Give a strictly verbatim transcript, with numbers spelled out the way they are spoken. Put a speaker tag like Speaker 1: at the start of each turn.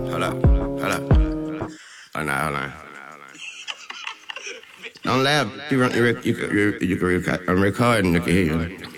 Speaker 1: Hold up, hold up. Hold on, hold on. Don't laugh. You, run, you, you, you, you, you, I'm recording. You can hear you.